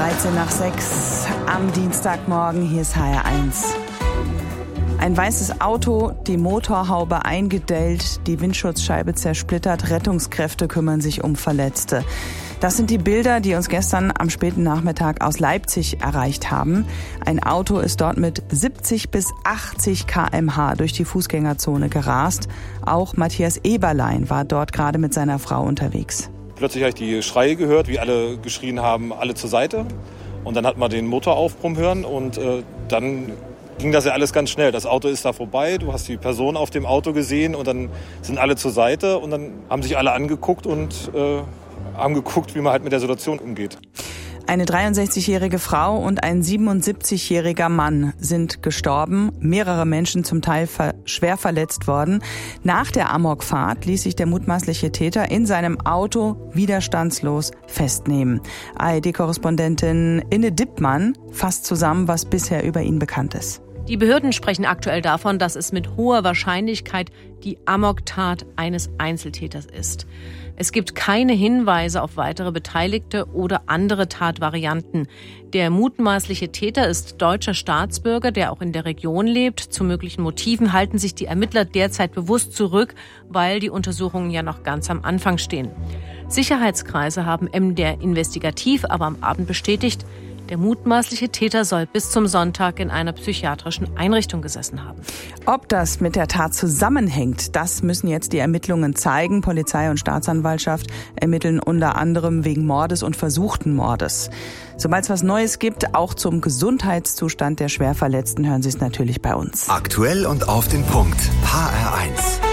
6 am Dienstagmorgen, hier ist HR1. Ein weißes Auto, die Motorhaube eingedellt, die Windschutzscheibe zersplittert, Rettungskräfte kümmern sich um Verletzte. Das sind die Bilder, die uns gestern am späten Nachmittag aus Leipzig erreicht haben. Ein Auto ist dort mit 70 bis 80 km/h durch die Fußgängerzone gerast. Auch Matthias Eberlein war dort gerade mit seiner Frau unterwegs. Plötzlich habe ich die Schreie gehört, wie alle geschrien haben, alle zur Seite. Und dann hat man den Motor aufbrummen hören und dann ging das ja alles ganz schnell. Das Auto ist da vorbei, du hast die Person auf dem Auto gesehen und dann sind alle zur Seite und dann haben sich alle angeguckt und haben geguckt, wie man halt mit der Situation umgeht. Eine 63-jährige Frau und ein 77-jähriger Mann sind gestorben, mehrere Menschen zum Teil schwer verletzt worden. Nach der Amokfahrt ließ sich der mutmaßliche Täter in seinem Auto widerstandslos festnehmen. ARD-Korrespondentin Inne Dippmann fasst zusammen, was bisher über ihn bekannt ist. Die Behörden sprechen aktuell davon, dass es mit hoher Wahrscheinlichkeit die Amoktat eines Einzeltäters ist. Es gibt keine Hinweise auf weitere Beteiligte oder andere Tatvarianten. Der mutmaßliche Täter ist deutscher Staatsbürger, der auch in der Region lebt. Zu möglichen Motiven halten sich die Ermittler derzeit bewusst zurück, weil die Untersuchungen ja noch ganz am Anfang stehen. Sicherheitskreise haben MDR investigativ aber am Abend bestätigt, der mutmaßliche Täter soll bis zum Sonntag in einer psychiatrischen Einrichtung gesessen haben. Ob das mit der Tat zusammenhängt, das müssen jetzt die Ermittlungen zeigen. Polizei und Staatsanwaltschaft ermitteln unter anderem wegen Mordes und versuchten Mordes. Sobald es was Neues gibt, auch zum Gesundheitszustand der Schwerverletzten, hören Sie es natürlich bei uns. Aktuell und auf den Punkt. HR1.